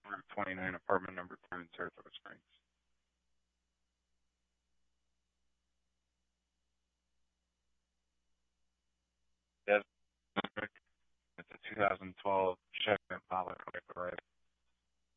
Route 29, apartment number 2 in Saratoga Springs. Yes, it's a 2012 Chevy Impala, correct?